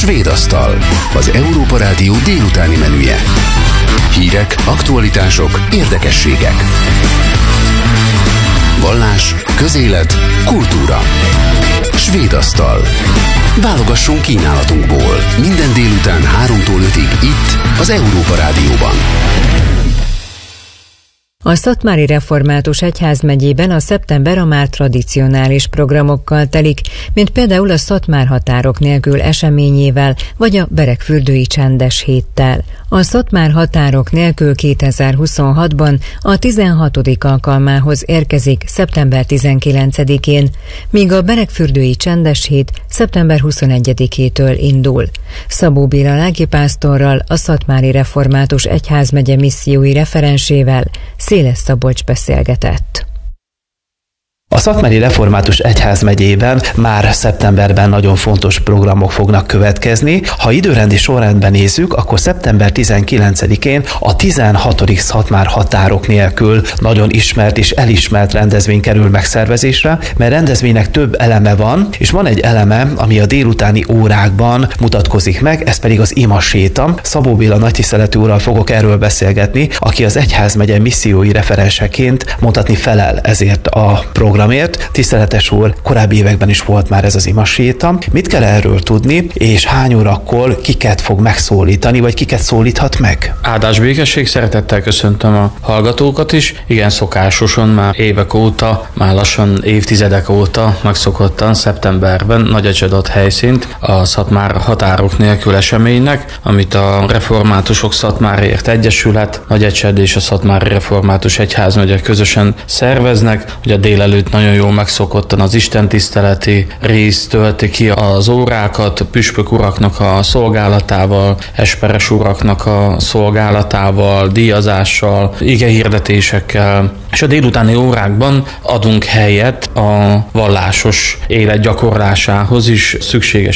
Svéd asztal, az Európa Rádió délutáni menüje. Hírek, aktualitások, érdekességek. Vallás, közélet, kultúra. Svéd asztal. Válogassunk kínálatunkból. Minden délután 3-tól 5-ig itt, az Európa Rádióban. A Szatmári Református Egyházmegyében a szeptember a már tradicionális programokkal telik, mint például a Szatmár határok nélkül eseményével, vagy a Beregfürdői Csendes Héttel. A Szatmár határok nélkül 2026-ban a 16. alkalmához érkezik szeptember 19-én, míg a Beregfürdői Csendes Hét szeptember 21-től indul. Szabó Béla lelkipásztorral, a Szatmári Református Egyházmegye missziói referensével Széles Szabolcs beszélgetett. A Szatmári Református Egyházmegyében már szeptemberben nagyon fontos programok fognak következni. Ha időrendi sorrendben nézzük, akkor szeptember 19-én a 16. Szatmár határok nélkül nagyon ismert és elismert rendezvény kerül megszervezésre, mert rendezvénynek több eleme van, és van egy eleme, ami a délutáni órákban mutatkozik meg, ez pedig az imaséta. Szabó Béla nagytiszteletű úrral fogok erről beszélgetni, aki az Egyházmegye missziói referenseként mondhatni felel ezért a programért. Tiszteletes úr, korábbi években is volt már ez az imaséta. Mit kell erről tudni, és hány órakor kiket fog megszólítani, vagy kiket szólíthat meg? Áldás békesség, szeretettel köszöntöm a hallgatókat is. Igen, szokásosan már évek óta, már lassan évtizedek óta megszokottan szeptemberben Nagyecsedott helyszínt a Szatmár határok nélkül eseménynek, amit a Reformátusok Szatmárért Egyesület, Nagyecsed és a Szatmári Református Egyházmegye közösen szerveznek, hogy a délelőtt nagyon jól megszokottan az istentiszteleti rész tölti ki az órákat, püspök uraknak a szolgálatával, esperes uraknak a szolgálatával, díjazással, igehirdetésekkel, és a délutáni órákban adunk helyet a vallásos élet gyakorlásához is szükséges